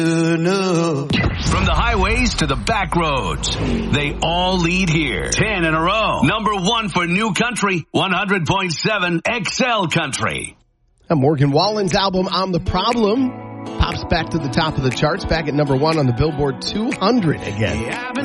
From the highways to the back roads, they all lead here. 10 in a row. Number 1 for New Country, 100.7 XL Country. Morgan Wallen's album, I'm the Problem, pops back to the top of the charts, back at number 1 on the Billboard 200 again.